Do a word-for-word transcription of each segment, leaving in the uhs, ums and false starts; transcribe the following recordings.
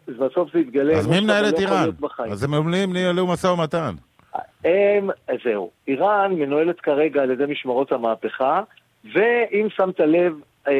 בסוף זה יתגלה. אז מי מנהל את איראן? אז הם אומרים ניהלו משא ומתן. הם, זהו. איראן מנוהלת כרגע על ידי משמרות המהפכה, ואם שמת לב, אה,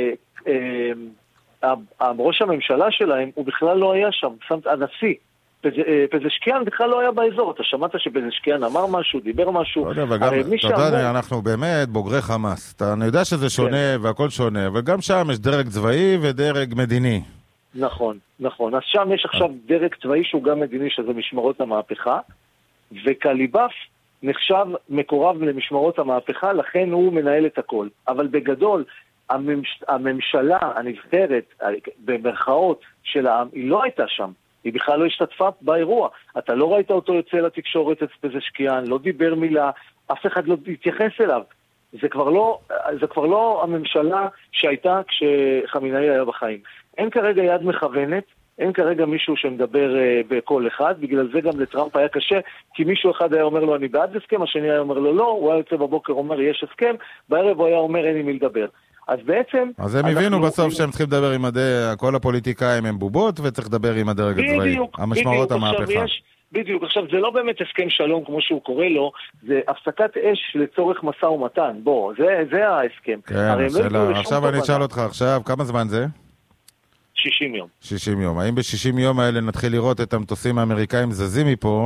אה, ראש הממשלה שלהם, הוא בכלל לא היה שם, שמת, הנשיא. פזשקיאן בכלל לא היה באזור. אתה שמעת שפזשקיאן אמר משהו, דיבר משהו. לא יודע, וגם, אתה יודע, אנחנו באמת בוגרי חמאס. אתה יודע שזה שונה והכל שונה, אבל גם שם יש דרג צבאי ודרג מדיני. נכון, נכון. אז שם יש עכשיו דרג צבאי שהוא גם מדיני, שזה משמרות המהפכה, וקליבאף נחשב מקורב למשמרות המהפכה, לכן הוא מנהל את הכל. אבל בגדול, הממש... הממשלה הנבחרת, במרכאות של העם, היא לא הייתה שם. היא בכלל לא השתתפה באירוע. אתה לא ראית אותו יוצא לתקשורת את פזשקיאן, לא דיבר מילה, אף אחד לא התייחס אליו. זה כבר לא, זה כבר לא הממשלה שהייתה כשחמינאי היה בחיים. אין כרגע יד מכוונת, אין כרגע מישהו שמדבר uh, בכל אחד, בגלל זה גם לטראמפ היה קשה, כי מישהו אחד היה אומר לו אני בעד הסכם, השני היה אומר לו לא, הוא היה יוצא בבוקר אומר יש הסכם, בערב הוא היה אומר אין לי מי לדבר. אז בעצם... אז הם הבינו בסוף שהם צריכים לדבר עם הדרג, כל הפוליטיקאים הם בובות, וצריך לדבר עם הדרג הצבאי. המשמרות המהפכה. בדיוק, עכשיו זה לא באמת הסכם שלום כמו שהוא קורא לו, זה הפסקת אש לצורך משא ומתן. בוא, זה, זה ההסכם. כן, שאלה. עכשיו אני אשאל אותך עכשיו, כמה זמן זה? שישים יום. שישים יום. האם ב-שישים יום האלה נתחיל לראות את המטוסים האמריקאים זזים מפה,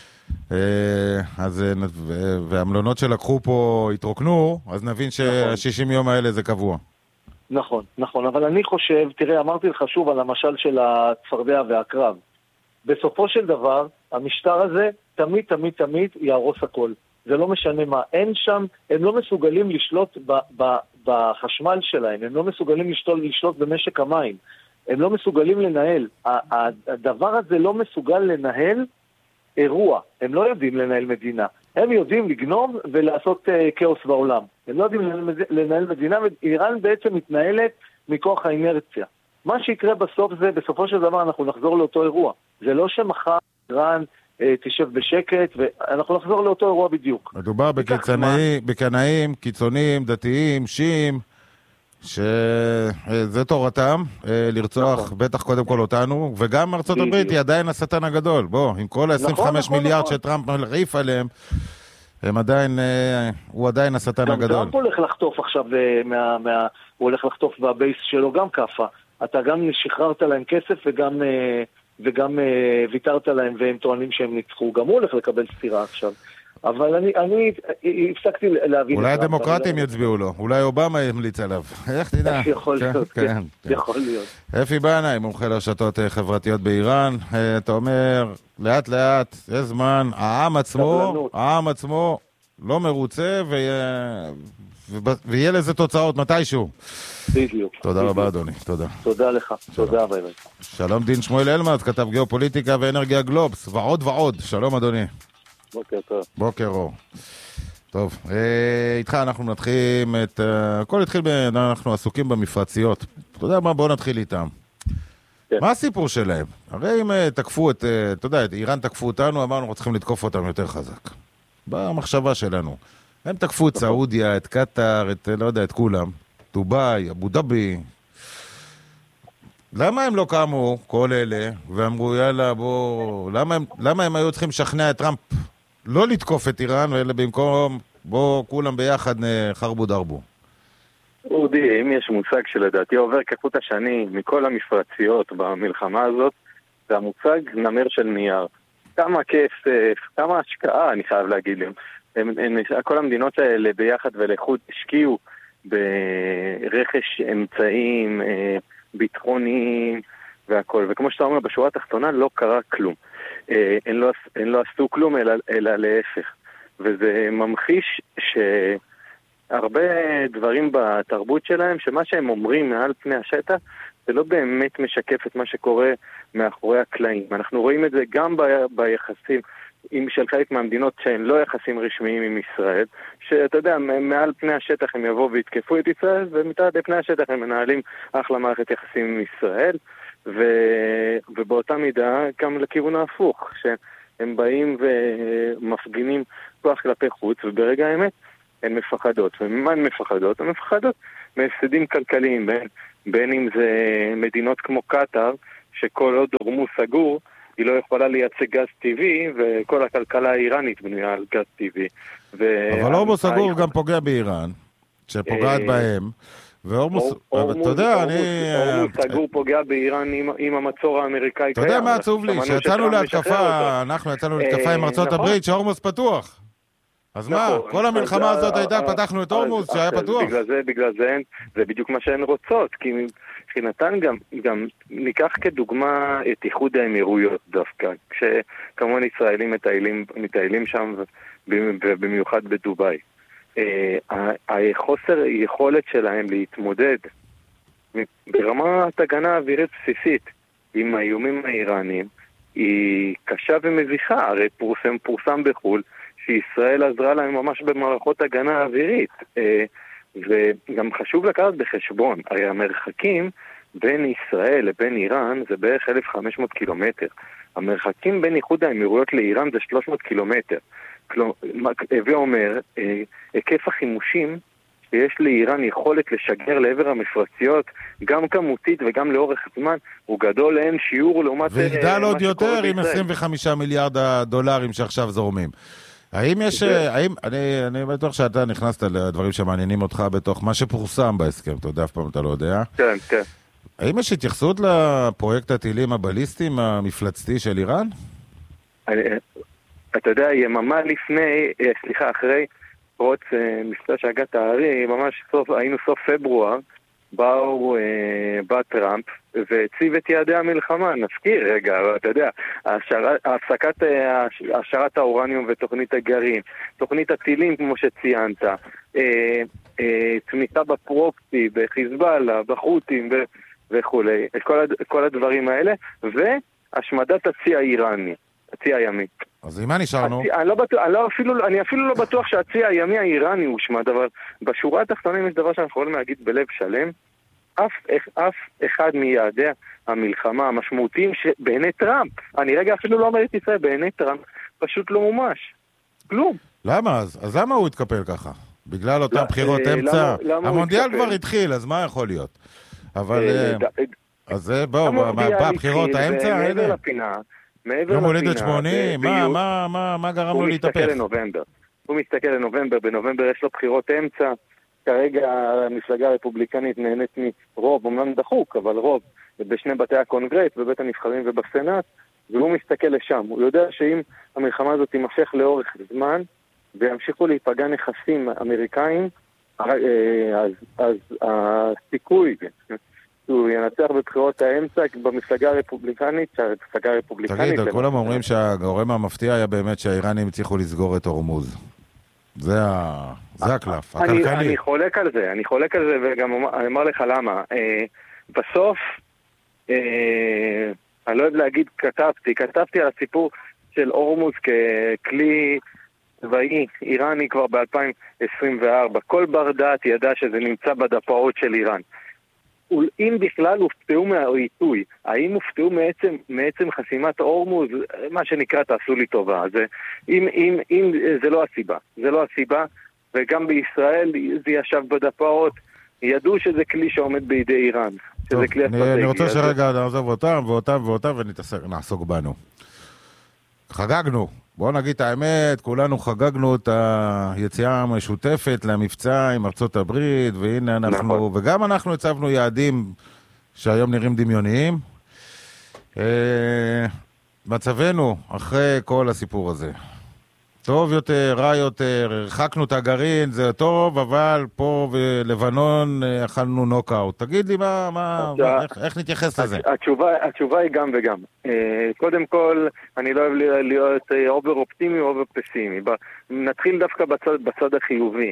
אז, והמלונות שלקחו פה התרוקנו, אז נבין ש-שישים יום האלה זה קבוע. נכון, נכון, אבל אני חושב, תראה, אמרתי לך שוב על המשל של הצפרדע והקרב. בסופו של דבר, המשטר הזה תמיד, תמיד, תמיד יהרוס הכל. זה לא משנה מה. אין שם, הם לא מסוגלים לשלוט ב, ב, בחשמל שלהם, הם לא מסוגלים לשלוט, לשלוט במשק המים, הם לא מסוגלים לנהל. הדבר הזה לא מסוגל לנהל אירוע. הם לא יודעים לנהל מדינה. הם יודעים לגנוב ולעשות uh, כאוס בעולם. הם לא יודעים לנהל, לנהל מדינה, ואיראן בעצם מתנהלת מכוח האינרציה. מה שיקרה בסוף זה, בסופו של דבר אנחנו נחזור לאותו אירוע. זה לא שמחר איראן uh, תשב בשקט, ואנחנו נחזור לאותו אירוע בדיוק. מדובר בקנאים, בקנאים, קיצוניים, דתיים, שיעים, שזה תורתם, לרצוח בטח קודם כל אותנו, וגם ארצות הברית היא עדיין השטן הגדול. בוא, עם כל ה-עשרים וחמישה מיליארד שטראמפ מרעיף עליהם, הם עדיין, הוא עדיין השטן הגדול. גם טראמפ הולך לחטוף עכשיו, הוא הולך לחטוף בבייס שלו גם כפה. אתה גם שחררת להם כסף וגם, וגם ויתרת להם, והם טוענים שהם ניצחו. גם הוא הולך לקבל סתירה עכשיו. אבל אני, אני הפסקתי להבין... אולי הדמוקרטים יצביעו לו, אולי אובמה ימליץ עליו. איך תדע? יכול להיות, כן. יכול להיות. אפי בנאי, מומחה לרשתות חברתיות באיראן, אתה אומר, לאט לאט, יש זמן, העם עצמו, העם עצמו לא מרוצה, ויהיה לזה תוצאות מתישהו. בדיוק. תודה רבה, אדוני. תודה. תודה לך. תודה, ביי ביי. שלום דין שמואל אלמז, כתב גיאופוליטיקה ואנרגיה גלובס, ועוד ועוד. שלום, אדוני. בוקר טוב. בוקר אור. טוב, איתך אנחנו נתחיל את... הכל התחיל, אנחנו עסוקים במפרציות. אתה יודע מה? בואו נתחיל איתם. מה הסיפור שלהם? הרי אם תקפו את... אתה יודע, איראן תקפו אותנו, אמרנו, אנחנו צריכים לתקוף אותם יותר חזק. במחשבה שלנו. הם תקפו את סעודיה, את קטר, את, לא יודע, את כולם. דובאי, אבו דאבי. למה הם לא קמו, כל אלה, ואמרו, יאללה, בוא... למה הם, למה הם היו צריכים לשכנע את טראמפ לא לתקוף את איראן, ואלה במקום, בוא, כולם ביחד חרבו דרבו? אודי, אם יש מושג שלדעתי עובר כחוט השני מכל המפרציות במלחמה הזאת, זה המושג נמר של נייר. כמה כסף, כמה השקעה, אני חייב להגיד להם. הם, הם, כל המדינות האלה ביחד ולחוד השקיעו ברכש אמצעים ביטחוניים והכל. וכמו שאתה אומר, בשורה התחתונה לא קרה כלום. הם לא, הם לא עשו כלום, אלא, אלא להפך. וזה ממחיש שהרבה דברים בתרבות שלהם, שמה שהם אומרים מעל פני השטח, זה לא באמת משקף את מה שקורה מאחורי הקלעים. אנחנו רואים את זה גם ב, ביחסים עם של חלק מהמדינות שהן לא יחסים רשמיים עם ישראל, שאתה יודע, מעל פני השטח הם יבואו ויתקפו את ישראל, ומתחת לפני השטח הם מנהלים אחלה מערכת יחסים עם ישראל, ו... ובאותה מידה גם לכיוון ההפוך, שהם באים ומפגינים כוח כלפי חוץ, וברגע האמת הן מפחדות. וממה הן מפחדות? הן מפחדות מהפסדים כלכליים, בין, בין אם זה מדינות כמו קטר, שכל עוד הורמוז סגור, היא לא יכולה לייצא גז טבעי, וכל הכלכלה האיראנית בנויה על גז טבעי. אבל הורמוז סגור גם פוגע באיראן, שפוגעת בהם. והורמוז, אתה יודע, אני... הורמוז סגור פוגע באיראן עם המצור האמריקאי קיים. אתה יודע מה עצוב לי? שיצאנו להתקפה, אנחנו יצאנו להתקפה עם ארצות הברית, שהורמוז פתוח. אז מה? כל המלחמה הזאת הייתה, פתחנו את הורמוז שהיה פתוח. בגלל זה, בגלל זה, זה בדיוק מה שהן רוצות, כי מבחינתן גם, גם ניקח כדוגמה את איחוד האמירויות דווקא, כשכמובן ישראלים מטיילים, מטיילים שם, ובמיוחד בדוביי. החוסר יכולת שלהם להתמודד ברמת הגנה אווירית בסיסית עם האיומים האיראנים היא קשה ומביכה. הרי פורסם, פורסם בחול שישראל עזרה להם ממש במערכות הגנה אווירית, וגם חשוב לקחת בחשבון, הרי המרחקים בין ישראל לבין איראן זה בערך אלף וחמש מאות קילומטר. המרחקים בין איחוד האמירויות לאיראן זה שלוש מאות קילומטר. הווה אומר, היקף החימושים שיש לאיראן יכולת לשגר לעבר המפרציות, גם כמותית וגם לאורך זמן, הוא גדול לאין שיעור לעומת... ויגדל עוד יותר עם עשרים וחמישה מיליארד הדולרים שעכשיו זורמים. האם יש... האם, אני, אני בטוח שאתה נכנסת לדברים שמעניינים אותך בתוך מה שפורסם בהסכם, אתה יודע, אף פעם אתה לא יודע. כן, כן. האם יש התייחסות לפרויקט הטילים הבליסטיים המפלצתי של איראן? אני... אתה יודע, יממה לפני, סליחה, אחרי פרוץ מפגש הגת הארי, ממש סוף, היינו סוף פברואר, באו, בא טראמפ והציב את יעדי המלחמה. נזכיר, רגע, אתה יודע, הפסקת השארת האורניום ותוכנית הגרעין, תוכנית הטילים כמו שציינת, תמיכה בפרוקסי, בחיזבאללה, בחות'ים וכו', כל הדברים האלה, והשמדת הצי האיראני, הצי הימי. אז עם מה נשארנו? אני, לא בטוח, אני, לא אפילו, אני אפילו לא בטוח שהצי הימי האיראני הושמד, אבל בשורה התחתונה יש דבר שאנחנו יכולים להגיד בלב שלם, אף, אף אחד מיעדי המלחמה המשמעותיים שבעיני טראמפ, אני רגע אפילו לא אומר את ישראל, בעיני טראמפ פשוט לא מומש. כלום. למה אז? אז למה הוא התקפל ככה? בגלל אותם בחירות אמצע? המונדיאל כבר התחיל, אז מה יכול להיות? אבל... אז בואו, מה, בחירות האמצע? מעבר לפינה... יום הולדת שמונים, מה, מה, מה, מה גרם לו להתהפך? הוא מסתכל לנובמבר. הוא מסתכל לנובמבר, בנובמבר יש לו בחירות אמצע. כרגע המפלגה הרפובליקנית נהנית מרוב, אומנם דחוק, אבל רוב, בשני בתי הקונגרס, בבית הנבחרים ובסנאט, והוא מסתכל לשם. הוא יודע שאם המלחמה הזאת תימשך לאורך זמן, וימשיכו להיפגע נכסים אמריקאים, אז, אז הסיכוי... הוא ינצח בבחירות האמצע במפלגה הרפובליקנית, שהמפלגה הרפובליקנית... תגיד, כולם אומרים שהגורם המפתיע היה באמת שהאיראנים הצליחו לסגור את הורמוז. זה הקלף, הכלכלי. אני חולק על זה, אני חולק על זה, וגם אני אומר לך למה. בסוף, אני לא יודע להגיד, כתבתי, כתבתי על הסיפור של הורמוז ככלי צבאי איראני כבר ב-אלפיים עשרים וארבע. כל בר דעת ידע שזה נמצא בדפאות של איראן. אם בכלל הופתעו מהעיתוי, האם הופתעו מעצם, מעצם חסימת הורמוז, מה שנקרא תעשו לי טובה. זה, אם, אם, אם, זה לא הסיבה, זה לא הסיבה, וגם בישראל זה ישב בדפאות, ידעו שזה כלי שעומד בידי איראן, שזה כלי אסטרטגי. אני רוצה שרגע נעזוב אותם ואותם ואותם ונעסוק בנו. חגגנו, בואו נגיד את האמת, כולנו חגגנו את היציאה המשותפת למבצע עם ארצות הברית, והנה אנחנו, נכון. וגם אנחנו הצבנו יעדים שהיום נראים דמיוניים. אה, מצבנו אחרי כל הסיפור הזה. טוב יותר, רע יותר, הרחקנו את הגרעין, זה טוב, אבל פה בלבנון אכלנו נוקאוט. תגיד לי מה, מה, מה, איך, איך נתייחס לזה? התשובה, התשובה היא גם וגם. קודם כל, אני לא אוהב להיות אובר אופטימי או אובר פסימי. נתחיל דווקא בצד, בצד החיובי.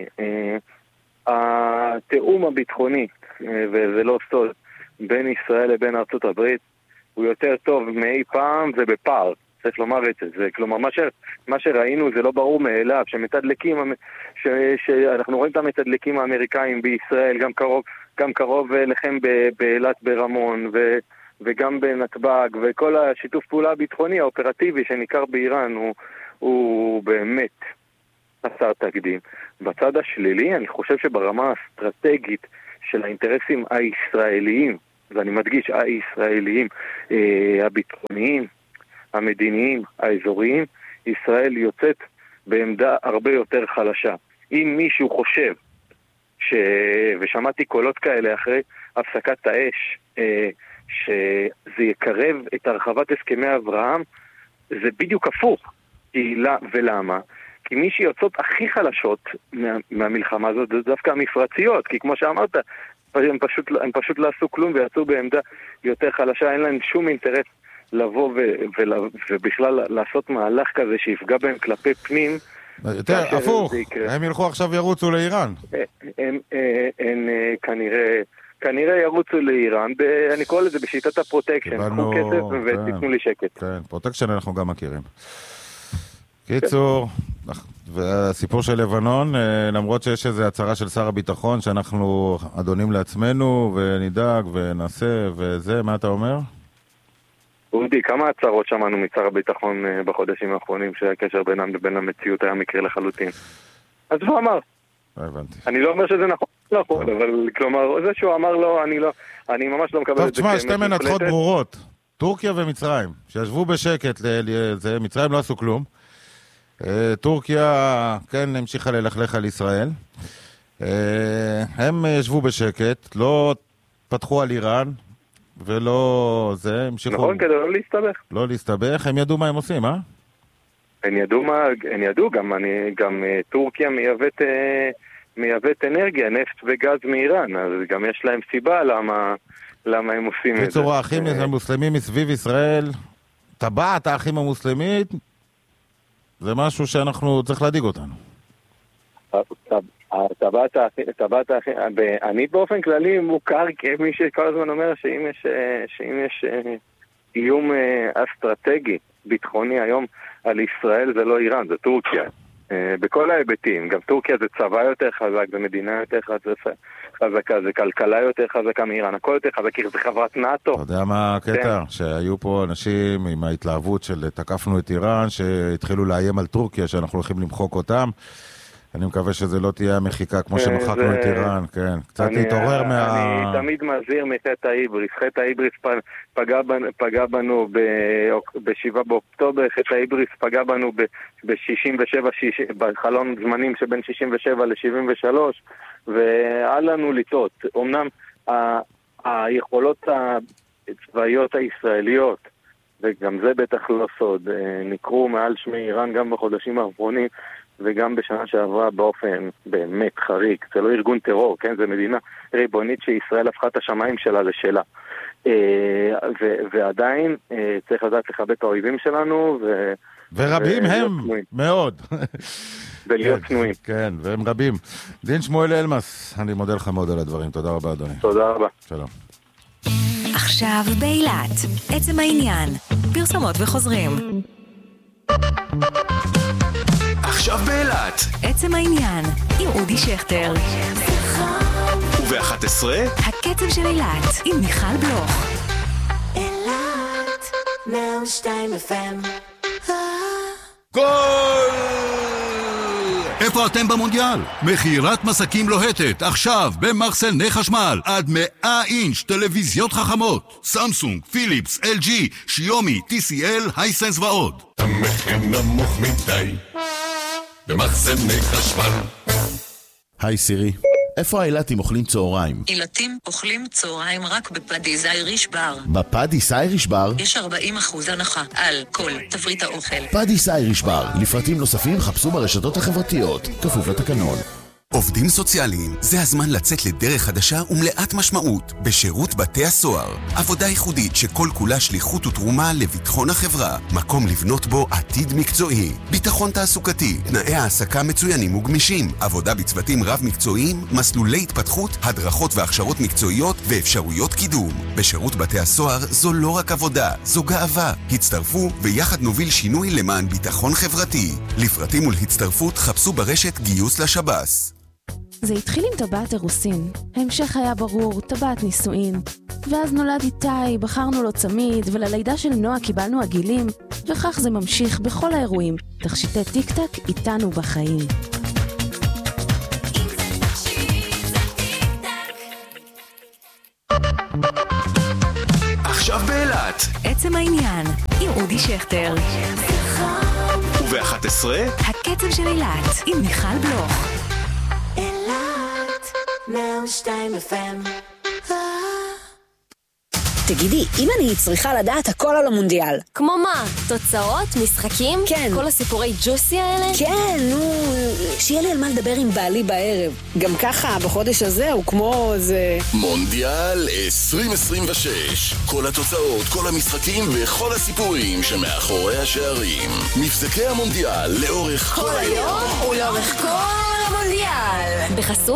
התאום הביטחוני, וזה לא סוד, בין ישראל לבין ארצות הברית, הוא יותר טוב מאי פעם ובפער. צריך לומר את זה. כלומר, מה, ש, מה שראינו זה לא ברור מאליו, שמתדלקים, ש, שאנחנו רואים את המתדלקים האמריקאים בישראל, גם קרוב, גם קרוב לכם באילת ברמון, ו, וגם בנתב"ג, וכל השיתוף פעולה הביטחוני האופרטיבי שניכר באיראן הוא, הוא באמת חסר תקדים. בצד השלילי, אני חושב שברמה האסטרטגית של האינטרסים הישראליים, ואני מדגיש, הישראליים, הביטחוניים, המדיניים, האזוריים, ישראל יוצאת בעמדה הרבה יותר חלשה. אם מישהו חושב, ש... ושמעתי קולות כאלה אחרי הפסקת האש, שזה יקרב את הרחבת הסכמי אברהם, זה בדיוק הפוך. ולמה? כי מי שיוצאות הכי חלשות מה... מהמלחמה הזאת זה דווקא המפרציות, כי כמו שאמרת, הם פשוט, הם פשוט לא עשו כלום ויצאו בעמדה יותר חלשה, אין להם שום אינטרס לבוא ו... ו... ובכלל לעשות מהלך כזה שיפגע בהם כלפי פנים. יותר, הפוך, הם ילכו עכשיו וירוצו לאיראן. הם, הם כנראה, כנראה ירוצו לאיראן, אני קורא לזה בשיטת הפרוטקשן, קחו כסף ותיתנו לי שקט. כן, פרוטקשן אנחנו גם מכירים. קיצור, והסיפור של לבנון, למרות שיש איזו הצהרה של שר הביטחון שאנחנו אדונים לעצמנו ונדאג ונעשה וזה, מה אתה אומר? אודי, כמה הצהרות שמענו משר הביטחון בחודשים האחרונים שהקשר בינם לבין המציאות היה מקרה לחלוטין? אז הוא אמר. לא הבנתי. אני לא אומר שזה נכון, לא נכון, אבל כלומר, זה שהוא אמר לו, אני לא, אני ממש לא מקבל את זה. טוב, תשמע, שתי מנצחות ברורות, טורקיה ומצרים, שישבו בשקט, מצרים לא עשו כלום. טורקיה, כן, המשיכה ללכלך על ישראל. הם ישבו בשקט, לא פתחו על איראן, ולא זה, המשיכו... נכון, כדי לא להסתבך. לא להסתבך, הם ידעו מה הם עושים, אה? הם ידעו מה, הם ידעו, גם, אני, גם טורקיה מייבאת, מייבאת אנרגיה, נפט וגז מאיראן, אז גם יש להם סיבה למה, למה הם עושים את זה. בצורה, האחים המוסלמים מסביב ישראל, טבעת האחים המוסלמית, זה משהו שאנחנו צריך להדיג אותנו. טבעת האחים, אני באופן כללי מוכר כמי שכל הזמן אומר שאם יש, שאם יש איום אסטרטגי, ביטחוני היום על ישראל, זה לא איראן, זה טורקיה. בכל ההיבטים, גם טורקיה זה צבא יותר חזק, זה מדינה יותר חזקה, זה כלכלה יותר חזקה מאיראן, הכל יותר חזק, זה חברת נאטו. אתה יודע מה הקטע? שהיו פה אנשים עם ההתלהבות של תקפנו את איראן, שהתחילו לאיים על טורקיה, שאנחנו הולכים למחוק אותם. אני מקווה שזה לא תהיה המחיקה כמו שמחקנו את איראן, כן. קצת להתעורר מה... אני תמיד מזהיר מחטא ההיבריס. חטא ההיבריס פגע בנו ב-שבעה באוקטובר, חטא ההיבריס פגע בנו ב-שישים ושבע, בחלון זמנים שבין שישים ושבע ל-שבעים ושלוש, ואל לנו לטעות. אמנם היכולות הצבאיות הישראליות, וגם זה בטח לא סוד, נקרו מעל שמי איראן גם בחודשים האחרונים, וגם בשנה שעברה באופן באמת חריג. זה לא ארגון טרור, כן? זה מדינה ריבונית שישראל הפכה את השמיים שלה לשלה. ו- ועדיין צריך לדעת לכבד את האויבים שלנו. ו- ורבים ו- הם מאוד. ולהיות צנועים. כן, והם רבים. דין שמואל אלמס, אני מודה לך מאוד על הדברים. תודה רבה, אדוני. תודה רבה. שלום. עכשיו באילת, עצם העניין, פרסומות וחוזרים. עכשיו באילת, עצם העניין, עם אודי שכטר. וב-אחת עשרה, הקצב של אילת, עם מיכל בלוך. אילת, מאה ושתיים אף אם. גול! איפה אתם במונדיאל? מכירת מסקים לוהטת, עכשיו במחסני חשמל, עד מאה אינץ' טלוויזיות חכמות, סמסונג, פיליפס, אל ג'י, שיומי, טי סי אל, הייסנס ועוד. המחיר נמוך מדי במחסני חשמל. היי סירי, איפה האילתים אוכלים צהריים? אילתים אוכלים צהריים רק בפאדיס אייריש בר. בפאדיס אייריש בר? יש ארבעים אחוז הנחה על כל תפריט האוכל. פאדיס אייריש בר, לפרטים נוספים חפשו ברשתות החברתיות, כפוף לתקנון. עובדים סוציאליים, זה הזמן לצאת לדרך חדשה ומלאת משמעות בשירות בתי הסוהר. עבודה ייחודית שכל כולה שליחות ותרומה לביטחון החברה. מקום לבנות בו עתיד מקצועי. ביטחון תעסוקתי, תנאי העסקה מצוינים וגמישים. עבודה בצוותים רב מקצועיים, מסלולי התפתחות, הדרכות והכשרות מקצועיות ואפשרויות קידום. בשירות בתי הסוהר זו לא רק עבודה, זו גאווה. הצטרפו ויחד נוביל שינוי למען ביטחון חברתי. לפרטים ולהצטרפות חפשו ברשת גיוס לשב"ס. זה התחיל עם טבעת אירוסין, ההמשך היה ברור, טבעת נישואין, ואז נולד איתי, בחרנו לו צמיד, וללידה של נועה קיבלנו עגילים, וכך זה ממשיך בכל האירועים, תכשיטי טיק טק איתנו בחיים. אם זה תכשיט, זה טיק טק. באילת. עצם העניין, עם אודי שכטר. וב-אחת עשרה, הקצב של אילת, עם מיכל בלוך. אילת, מאה ושתיים אף אם. תגידי, אם אני צריכה לדעת הכל על המונדיאל. כמו מה? תוצאות? משחקים? כן. כל הסיפורי ג'וסי האלה? כן, נו, שיהיה לי על מה לדבר עם בעלי בערב. גם ככה, בחודש הזה הוא כמו זה... מונדיאל עשרים עשרים ושש. כל התוצאות, כל המשחקים וכל הסיפורים שמאחורי השערים. מבזקי המונדיאל לאורך כל היום ולאורך כל המונדיאל. בחסות